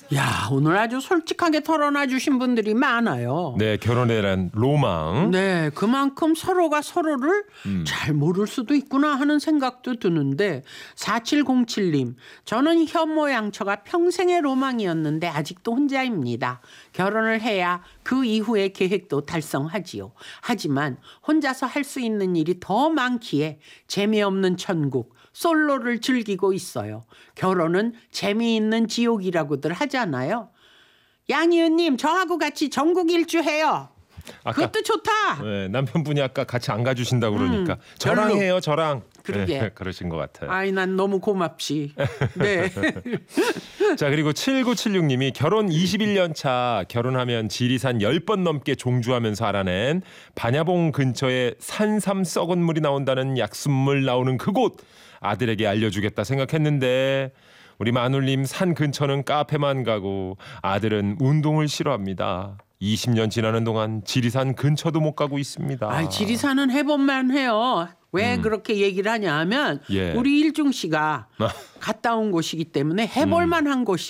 야, 오늘 아주 솔직하게 털어놔 주신 분들이 많아요. 네, 결혼에 대한 로망. 네, 그만큼 서로가 서로를 잘 모를 수도 있구나 하는 생각도 드는데 4707님, 저는 현모양처가 평생의 로망이었는데 아직도 혼자입니다. 결혼을 해야 그 이후의 계획도 달성하지요. 하지만 혼자서 할 수 있는 일이 더 많기에 재미없는 천국, 솔로를 즐기고 있어요. 결혼은 재미있는 지옥이라고들 하잖아요. 양희은님, 저하고 같이 전국 일주해요. 그것도 좋다. 네, 남편분이 아까 같이 안 가주신다고 그러니까 저랑 별로. 해요, 저랑. 그러게. 네, 그러신 것 같아요. 아이, 난 너무 고맙지. 네. 자, 그리고 7976님이 결혼 21년 차, 결혼하면 지리산 10번 넘게 종주하면서 알아낸 반야봉 근처에 산삼 썩은 물이 나온다는 약순물 나오는 그곳 아들에게 알려주겠다 생각했는데 우리 마눌님 산 근처는 카페만 가고 아들은 운동을 싫어합니다. 20년 지나는 동안 지리산 근처도 못 가고 있습니다. 아, 지리산은 해볼만 해요. 왜 그렇게 얘기를 하냐 하면 예. 우리 일중 씨가 갔다 온 곳이기 때문에 해볼만한